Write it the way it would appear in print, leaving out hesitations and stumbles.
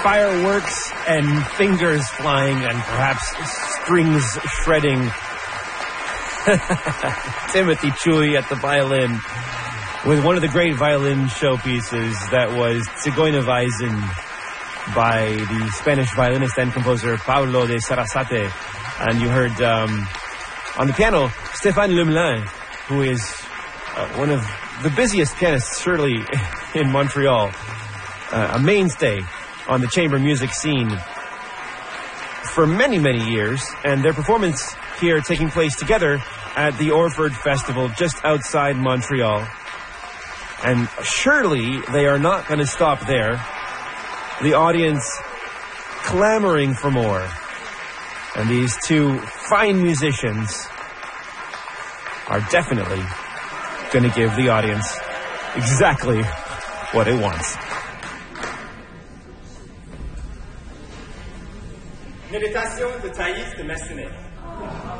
fireworks and fingers flying and perhaps strings shredding. Timothy Chuy at the violin with one of the great violin showpieces that was Zigeunerweisen by the Spanish violinist and composer Pablo de Sarasate. And you heard on the piano Stéphane Lemelin, who is one of the busiest pianists surely in Montreal, a mainstay on the chamber music scene for many, many years, and their performance here taking place together at the Orford Festival just outside Montreal. And surely they are not going to stop there. The audience clamoring for more. And these two fine musicians are definitely going to give the audience exactly what it wants. Méditation de Thaïs de Massenet.